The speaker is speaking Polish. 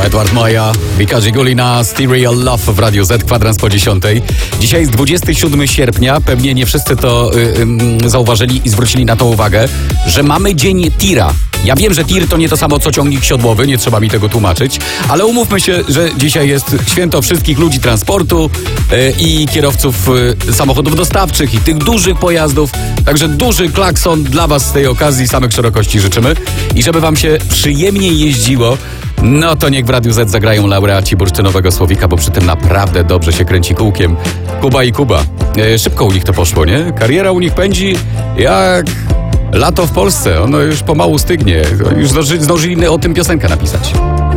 Edward Maja, Wika Żigulina, Stereo Love w Radiu Z, kwadrans po 10. Dzisiaj jest 27 sierpnia, pewnie nie wszyscy to zauważyli i zwrócili na to uwagę, że mamy dzień tira. Ja wiem, że tir to nie to samo co ciągnik siodłowy, nie trzeba mi tego tłumaczyć, ale umówmy się, że dzisiaj jest święto wszystkich ludzi transportu i kierowców samochodów dostawczych i tych dużych pojazdów. Także duży klakson dla Was z tej okazji, samych szerokości życzymy. I żeby Wam się przyjemnie jeździło, no to niech w Radiu Z zagrają laureaci bursztynowego słowika, bo przy tym naprawdę dobrze się kręci kółkiem. Kuba i Kuba. Szybko u nich to poszło, nie? Kariera u nich pędzi jak lato w Polsce. Ono już pomału stygnie. Już zdążyli o tym piosenkę napisać.